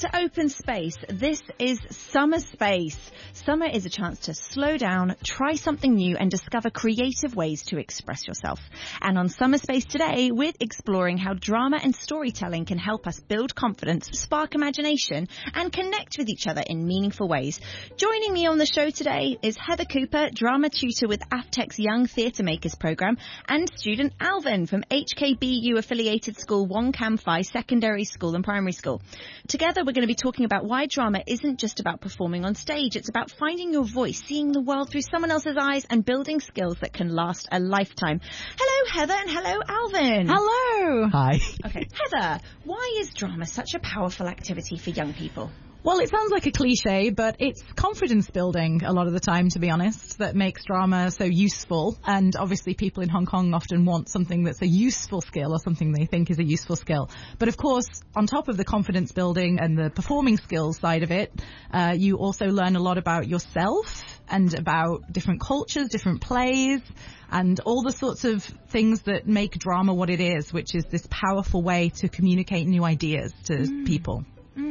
to Open Space. This is Summer Space. Summer is a chance to slow down, try something new and discover creative ways to express yourself. And on Summer Space today, we're exploring how drama and storytelling can help us build confidence, spark imagination and connect with each other in meaningful ways. Joining me on the show today is Heather Cooper, drama tutor with AFTEC's Young Theatre Makers programme, and student Alvin from HKBU affiliated school Wong Kam Phai Secondary School and Primary School. Together we're going to be talking about why drama isn't just about performing on stage. It's about finding your voice, seeing the world through someone else's eyes and building skills that can last a lifetime. Hello Heather and hello Alvin. Hello. Hi. Okay, Heather, why is drama such a powerful activity for young people? Well, it sounds like a cliche, but it's confidence building a lot of the time, to be honest, that makes drama so useful. And obviously people in Hong Kong often want something that's a useful skill or something they think is a useful skill. But of course, on top of the confidence building and the performing skills side of it, you also learn a lot about yourself and about different cultures, different plays, and all the sorts of things that make drama what it is, which is this powerful way to communicate new ideas to people.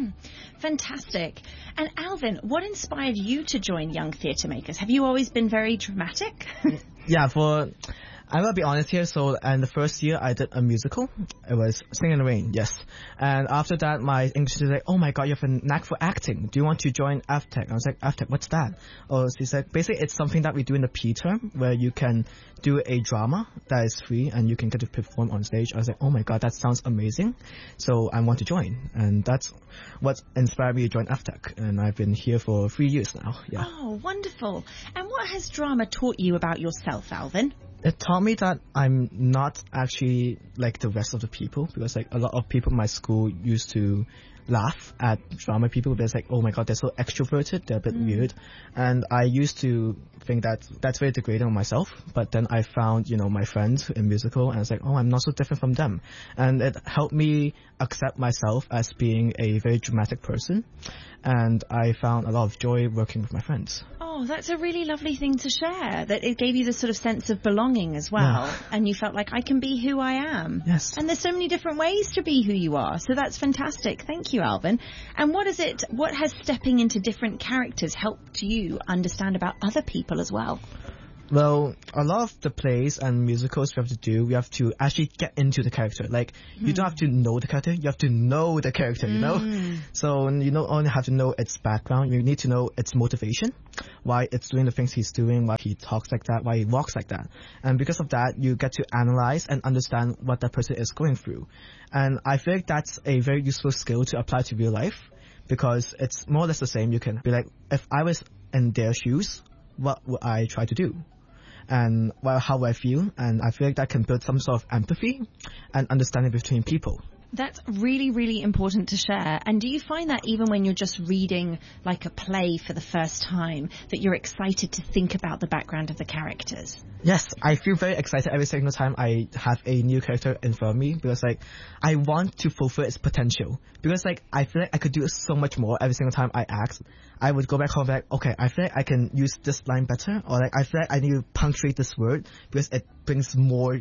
Fantastic. And Alvin, what inspired you to join Young Theatre Makers? Have you always been very dramatic? Yeah, I will be honest here. So, in the first year, I did a musical. It was Sing in the Rain, yes. And after that, my English teacher said, "Oh my God, you have a knack for acting. Do you want to join AFTEC?" I was like, "AFTEC, what's that?" Oh, she said, basically, it's something that we do in the P term, where you can do a drama that is free and you can get to perform on stage. I was like, "Oh my God, that sounds amazing." So I want to join. And that's what inspired me to join AFTEC. And I've been here for 3 years now. Yeah. Oh, wonderful. And what has drama taught you about yourself, Alvin? It taught me that I'm not actually like the rest of the people, because like a lot of people in my school used to laugh at drama people. They're like, "Oh my God, they're so extroverted, they're a bit weird." And I used to think that that's very degrading on myself. But then I found, my friends in musical, and I was like, "Oh, I'm not so different from them." And it helped me accept myself as being a very dramatic person. And I found a lot of joy working with my friends. Oh, that's a really lovely thing to share, that it gave you this sort of sense of belonging as well. Yeah. And you felt like, I can be who I am. Yes. And there's so many different ways to be who you are. So that's fantastic. Thank you, Alvin. And what has stepping into different characters helped you understand about other people as well? Well, a lot of the plays and musicals we have to actually get into the character. Like, you don't have to know the character, you have to know the character, So you don't only have to know its background, you need to know its motivation, why it's doing the things he's doing, why he talks like that, why he walks like that. And because of that, you get to analyze and understand what that person is going through. And I feel like that's a very useful skill to apply to real life, because it's more or less the same. You can be like, if I was in their shoes, what would I try to do? And how I feel, and I feel like that can build some sort of empathy and understanding between people. That's really, really important to share. And do you find that even when you're just reading like a play for the first time, that you're excited to think about the background of the characters? Yes, I feel very excited every single time I have a new character in front of me, because like I want to fulfill its potential. Because like I feel like I could do so much more every single time I act. I would go back home like, okay, I feel like I can use this line better, or like I feel like I need to punctuate this word because it brings more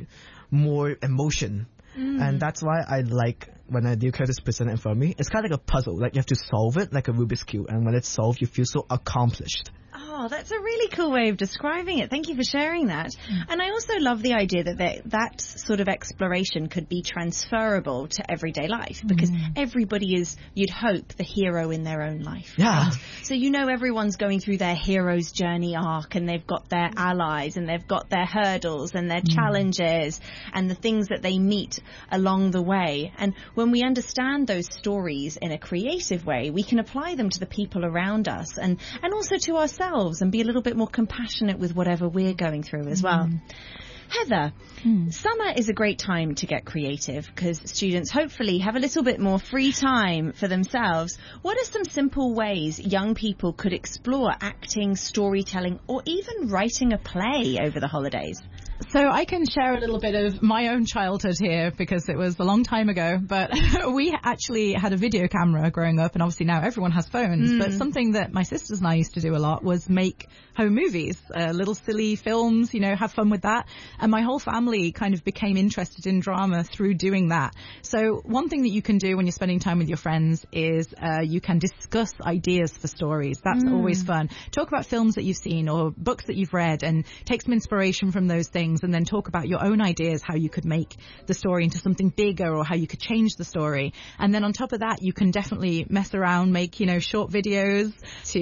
emotion. And that's why I like when a new character is presented in front of me. It's kind of like a puzzle. Like you have to solve it like a Rubik's Cube. And when it's solved, you feel so accomplished. Oh, that's a really cool way of describing it. Thank you for sharing that. And I also love the idea that sort of exploration could be transferable to everyday life, because everybody is, you'd hope, the hero in their own life. Yeah. Right? So everyone's going through their hero's journey arc, and they've got their allies, and they've got their hurdles and their challenges and the things that they meet along the way. And when we understand those stories in a creative way, we can apply them to the people around us and also to ourselves, and be a little bit more compassionate with whatever we're going through as well. Heather, summer is a great time to get creative, because students hopefully have a little bit more free time for themselves. What are some simple ways young people could explore acting, storytelling, or even writing a play over the holidays? So I can share a little bit of my own childhood here because it was a long time ago, but we actually had a video camera growing up, and obviously now everyone has phones, but something that my sisters and I used to do a lot was make home movies, little silly films, have fun with that. And my whole family kind of became interested in drama through doing that. So one thing that you can do when you're spending time with your friends is you can discuss ideas for stories. That's always fun. Talk about films that you've seen or books that you've read and take some inspiration from those things, and then talk about your own ideas, how you could make the story into something bigger or how you could change the story. And then on top of that, you can definitely mess around, make, short videos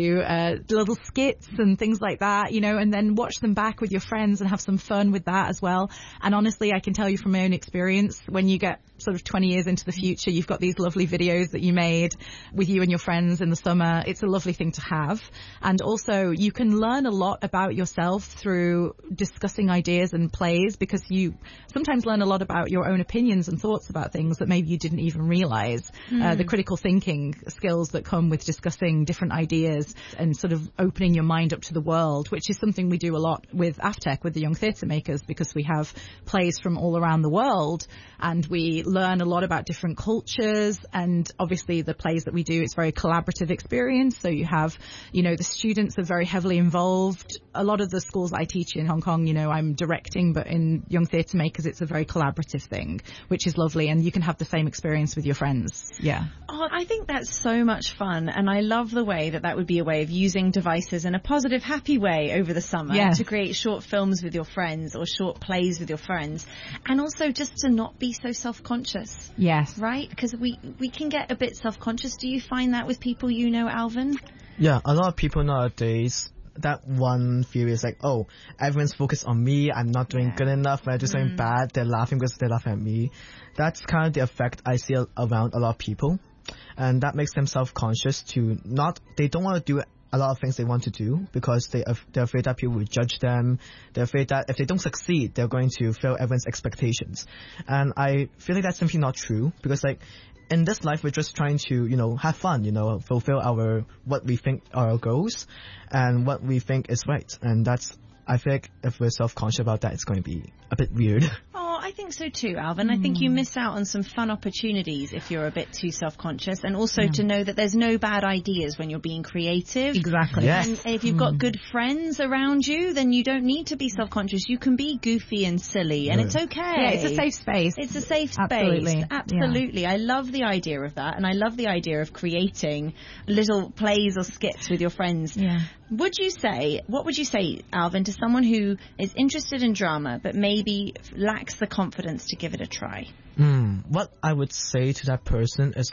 to little skits and things like that, and then watch them back with your friends and have some fun with that as well. And honestly, I can tell you from my own experience, when you get sort of 20 years into the future, you've got these lovely videos that you made with you and your friends in the summer. It's a lovely thing to have. And also you can learn a lot about yourself through discussing ideas and plays, because you sometimes learn a lot about your own opinions and thoughts about things that maybe you didn't even realize. The critical thinking skills that come with discussing different ideas and sort of opening your mind up to the world, which is something we do a lot with AFTEC, with the Young Theatre Makers, because we have plays from all around the world and we learn a lot about different cultures. And obviously the plays that we do, it's a very collaborative experience. So you have, the students are very heavily involved. A lot of the schools I teach in Hong Kong, I'm directing, but in Young Theatre Makers, it's a very collaborative thing, which is lovely. And you can have the same experience with your friends. Yeah. Oh, I think that's so much fun. And I love the way that would be a way of using devices in a positive, happy way over the summer to create short films with your friends or short plays with your friends. And also just to not be so self-conscious. Yes. Right? Because we can get a bit self-conscious. Do you find that with people Alvin? Yeah, a lot of people nowadays, that one fear is like, oh, everyone's focused on me, I'm not doing good enough, when I do something bad, they're laughing because they're laughing at me. That's kind of the effect I see around a lot of people. And that makes them self-conscious they don't want to do a lot of things they want to do because they're afraid that people will judge them. They're afraid that if they don't succeed, they're going to fail everyone's expectations. And I feel like that's simply not true, because in this life, we're just trying to, have fun, fulfill what we think are our goals and what we think is right. And I feel like if we're self-conscious about that, it's going to be a bit weird. Oh, I think so too, Alvin. I think you miss out on some fun opportunities if you're a bit too self-conscious, and also to know that there's no bad ideas when you're being creative. Exactly. Yes. And if you've got good friends around you, then you don't need to be self-conscious. You can be goofy and silly, and it's okay. Yeah, it's a safe space. It's a safe space. Absolutely. Absolutely. Yeah. I love the idea of that, and I love the idea of creating little plays or skits with your friends. Yeah. What would you say, Alvin, to someone who is interested in drama but maybe lacks the confidence to give it a try? What I would say to that person is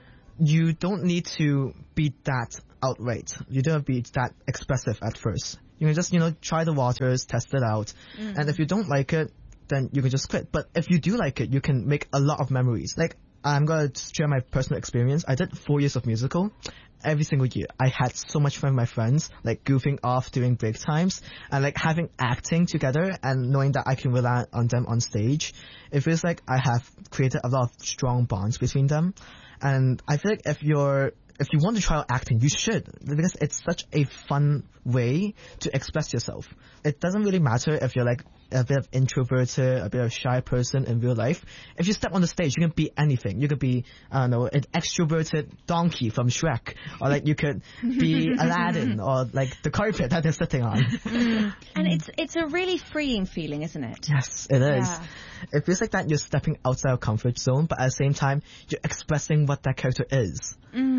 you don't need to be that outright. You don't have to be that expressive at first. You can just, try the waters, test it out. And if you don't like it, then you can just quit. But if you do like it, you can make a lot of memories. I'm going to share my personal experience. I did 4 years of musical. Every single year, I had so much fun with my friends, goofing off during break times and having acting together and knowing that I can rely on them on stage. It feels like I have created a lot of strong bonds between them. And I feel like if you want to try out acting, you should, because it's such a fun way to express yourself. It doesn't really matter if you're a bit of introverted, a bit of shy person in real life. If you step on the stage, you can be anything. You could be, an extroverted donkey from Shrek, or you could be Aladdin, or the carpet that they're sitting on. And it's a really freeing feeling, isn't it? Yes, it is. Yeah. It feels like that you're stepping outside your comfort zone, but at the same time, you're expressing what that character is.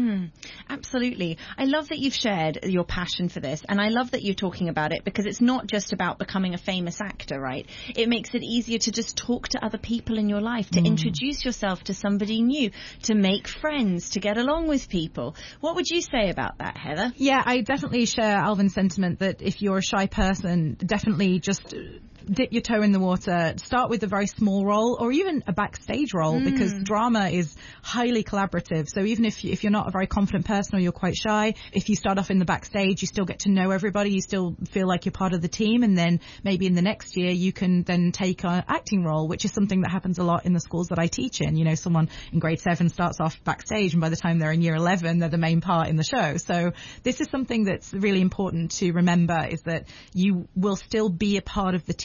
Absolutely. I love that you've shared your passion for this, and I love that you're talking about it, because it's not just about becoming a famous actor, right? It makes it easier to just talk to other people in your life, to introduce yourself to somebody new, to make friends, to get along with people. What would you say about that, Heather? Yeah, I definitely share Alvin's sentiment that if you're a shy person, definitely just dip your toe in the water, start with a very small role or even a backstage role, because drama is highly collaborative. So even if you're not a very confident person or you're quite shy, if you start off in the backstage, you still get to know everybody, you still feel like you're part of the team, and then maybe in the next year you can then take an acting role, which is something that happens a lot in the schools that I teach in. Someone in grade 7 starts off backstage, and by the time they're in year 11, they're the main part in the show. So this is something that's really important to remember, is that you will still be a part of the team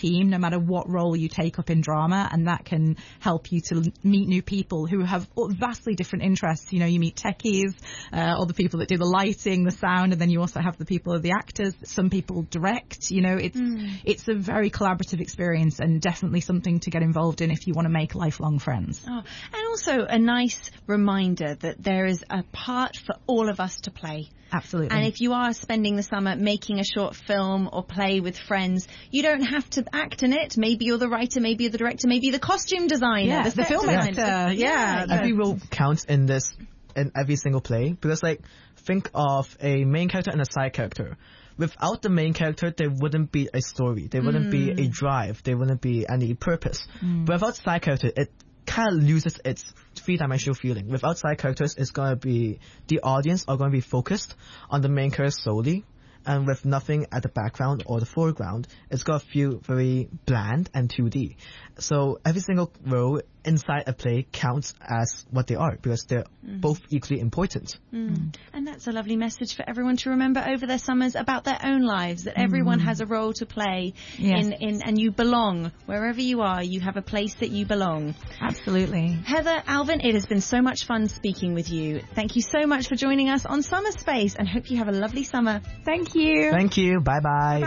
team, no matter what role you take up in drama, and that can help you to meet new people who have vastly different interests. You know, you meet techies, or the people that do the lighting, the sound, and then you also have the people of the actors. Some people direct. You know, it's a very collaborative experience, and definitely something to get involved in if you want to make lifelong friends. Oh, and also a nice reminder that there is a part for all of us to play. Absolutely. And if you are spending the summer making a short film or play with friends, you don't have to act in it. Maybe you're the writer, maybe you're the director, maybe you're the costume designer, the film actor. Yeah. Every role counts in every single play, because like think of a main character and a side character. Without the main character, there wouldn't be a story. There wouldn't be a drive. There wouldn't be any purpose. But without the side character, it kind of loses its three-dimensional feeling. Without side characters, it's going to be, the audience are going to be focused on the main character solely. And with nothing at the background or the foreground, it's going to feel very bland and 2D. So every single role inside a play counts as what they are, because they're both equally important. And that's a lovely message for everyone to remember over their summers about their own lives, that everyone has a role to play in and you belong. Wherever you are, you have a place that you belong. Absolutely. Heather, Alvin, it has been so much fun speaking with you. Thank you so much for joining us on Summer Space, and hope you have a lovely summer. Thank you. Thank you. Bye-bye.